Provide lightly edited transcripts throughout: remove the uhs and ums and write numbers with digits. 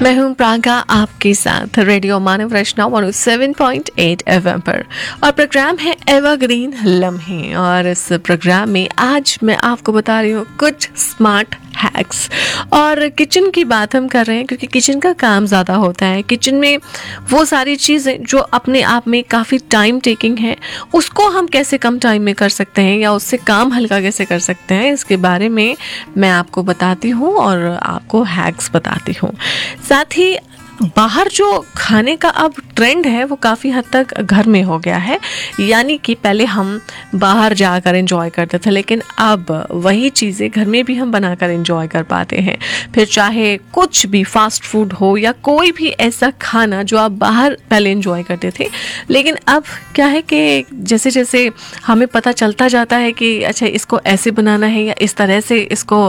मैं हूं प्रांका आपके साथ रेडियो मानव रचना 107.8 एफएम पर और प्रोग्राम है एवरग्रीन लम्हे। और इस प्रोग्राम में आज मैं आपको बता रही हूँ कुछ स्मार्ट हैक्स। और किचन की बात हम कर रहे हैं क्योंकि किचन का काम ज़्यादा होता है। किचन में वो सारी चीज़ें जो अपने आप में काफ़ी टाइम टेकिंग है, उसको हम कैसे कम टाइम में कर सकते हैं या उससे काम हल्का कैसे कर सकते हैं, इसके बारे में मैं आपको बताती हूँ और आपको हैक्स बताती हूँ। साथ ही बाहर जो खाने का अब ट्रेंड है वो काफ़ी हद तक घर में हो गया है। यानी कि पहले हम बाहर जाकर एंजॉय करते थे, लेकिन अब वही चीज़ें घर में भी हम बनाकर एंजॉय कर पाते हैं। फिर चाहे कुछ भी फास्ट फूड हो या कोई भी ऐसा खाना जो आप बाहर पहले एंजॉय करते थे, लेकिन अब क्या है कि जैसे जैसे हमें पता चलता जाता है कि अच्छा इसको ऐसे बनाना है या इस तरह से इसको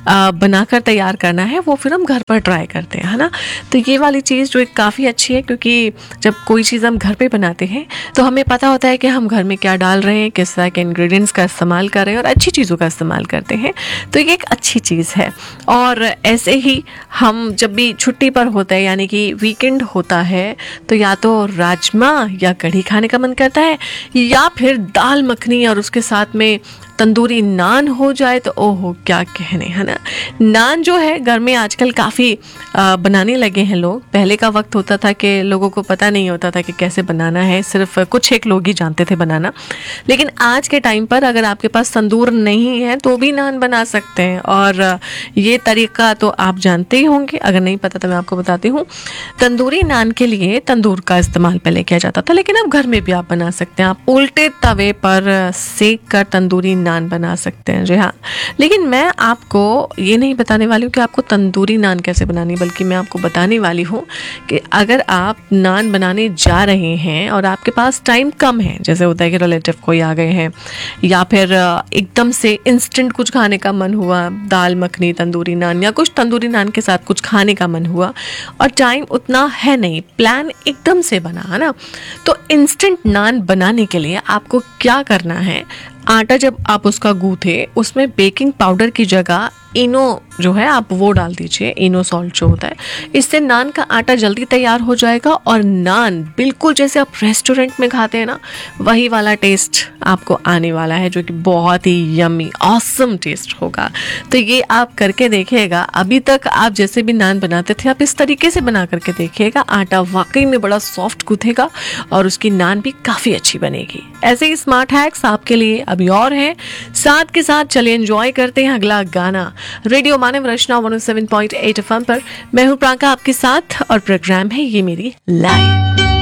बनाकर तैयार करना है, वो फिर हम घर पर ट्राई करते हैं, है ना। तो ये वाली चीज़ जो एक काफ़ी अच्छी है, क्योंकि जब कोई चीज़ हम घर पे बनाते हैं तो हमें पता होता है कि हम घर में क्या डाल रहे हैं, किस तरह के इंग्रेडिएंट्स का इस्तेमाल कर रहे हैं और अच्छी चीज़ों का इस्तेमाल करते हैं। तो ये एक अच्छी चीज़ है। और ऐसे ही हम जब भी छुट्टी पर होते हैं, यानी कि वीकेंड होता है, तो या तो राजमा या कढ़ी खाने का मन करता है या फिर दाल मखनी और उसके साथ में तंदूरी नान हो जाए तो ओहो क्या कहने, है ना। नान जो है घर में आजकल काफ़ी बनाने लगे हैं लोग। पहले का वक्त होता था कि लोगों को पता नहीं होता था कि कैसे बनाना है, सिर्फ कुछ एक लोग ही जानते थे बनाना। लेकिन आज के टाइम पर अगर आपके पास तंदूर नहीं है तो भी नान बना सकते हैं। और ये तरीका तो आप जानते ही होंगे, अगर नहीं पता तो मैं आपको बताती हूँ। तंदूरी नान के लिए तंदूर का इस्तेमाल पहले किया जाता था, लेकिन अब घर में भी आप बना सकते हैं। आप उल्टे तवे पर सेक कर तंदूरी नान बना सकते हैं। जी हाँ, लेकिन मैं आपको ये नहीं बताने वाली हूँ कि आपको तंदूरी नान कैसे बनानी, बल्कि मैं आपको बताने वाली हूँ कि अगर आप नान बनाने जा रहे हैं और आपके पास टाइम कम है, जैसे होता है कि रिलेटिव कोई आ गए हैं या फिर एकदम से इंस्टेंट कुछ खाने का मन हुआ, दाल मखनी तंदूरी नान या कुछ तंदूरी नान के साथ कुछ खाने का मन हुआ और टाइम उतना है नहीं, प्लान एकदम से बना, है ना। तो इंस्टेंट नान बनाने के लिए आपको क्या करना है, आटा जब आप उसका गूंथे उसमें बेकिंग पाउडर की जगह इनो जो है आप वो डाल दीजिए, इनो सॉल्ट जो होता है। इससे नान का आटा जल्दी तैयार हो जाएगा और नान बिल्कुल जैसे आप रेस्टोरेंट में खाते हैं ना, वही वाला टेस्ट आपको आने वाला है, जो कि बहुत ही यम्मी ऑसम टेस्ट होगा। तो ये आप करके देखिएगा। अभी तक आप जैसे भी नान बनाते थे आप इस तरीके से बना करके देखिएगा, आटा वाकई में बड़ा सॉफ्ट गूंथेगा और उसकी नान भी काफ़ी अच्छी बनेगी। ऐसे ही स्मार्ट हैक्स आपके लिए अभी और हैं। साथ के साथ चलिए एंजॉय करते हैं अगला गाना रेडियो मानव रचना 107.8 एफएम पर। मैं हूं प्रांका आपके साथ और प्रोग्राम है ये मेरी लाइफ।